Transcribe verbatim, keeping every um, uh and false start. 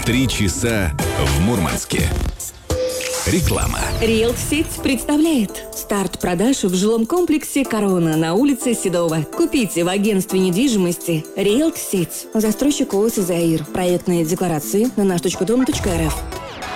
Три часа в Мурманске. Реклама. Риэлт-сеть представляет старт продаж в жилом комплексе «Корона» на улице Седова. Купите в агентстве недвижимости Риэлт-сеть. Застройщик ООО «Заир». Проектные декларации на наш точка дом точка эр эф.